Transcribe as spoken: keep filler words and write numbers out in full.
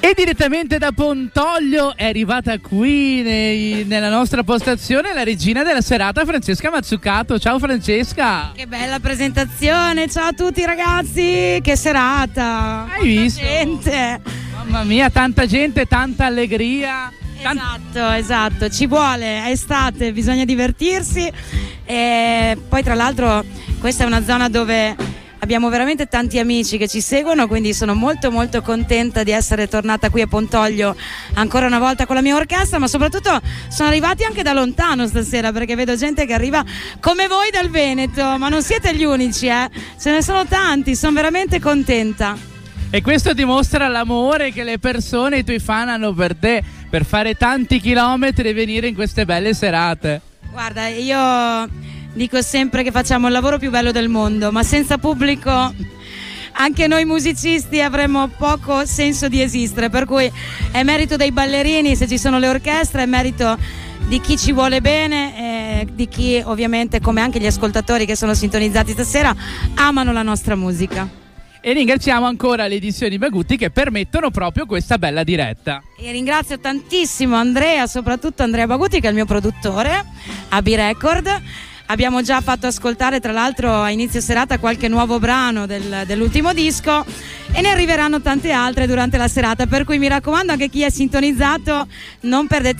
E direttamente da Pontoglio è arrivata qui nei, nella nostra postazione la regina della serata, Francesca Mazzucato. Ciao Francesca. Che bella presentazione, ciao a tutti ragazzi, che serata. Hai visto? Gente. Mamma mia, tanta gente, tanta allegria. Tant- Esatto, esatto, ci vuole, è estate, bisogna divertirsi. E poi tra l'altro questa è una zona dove abbiamo veramente tanti amici che ci seguono, quindi sono molto molto contenta di essere tornata qui a Pontoglio ancora una volta con la mia orchestra, ma soprattutto sono arrivati anche da lontano stasera, perché vedo gente che arriva come voi dal Veneto, ma non siete gli unici, eh? Ce ne sono tanti, sono veramente contenta. E questo dimostra l'amore che le persone, i tuoi fan hanno per te, per fare tanti chilometri e venire in queste belle serate. Guarda, io dico sempre che facciamo il lavoro più bello del mondo, ma senza pubblico anche noi musicisti avremo poco senso di esistere, per cui è merito dei ballerini se ci sono le orchestre, è merito di chi ci vuole bene e di chi ovviamente, come anche gli ascoltatori che sono sintonizzati stasera, amano la nostra musica. E ringraziamo ancora le edizioni Bagutti che permettono proprio questa bella diretta. E ringrazio tantissimo Andrea, soprattutto Andrea Bagutti, che è il mio produttore, A B Record. Abbiamo già fatto ascoltare tra l'altro a inizio serata qualche nuovo brano del, dell'ultimo disco e ne arriveranno tante altre durante la serata, per cui mi raccomando, anche chi è sintonizzato, non perdete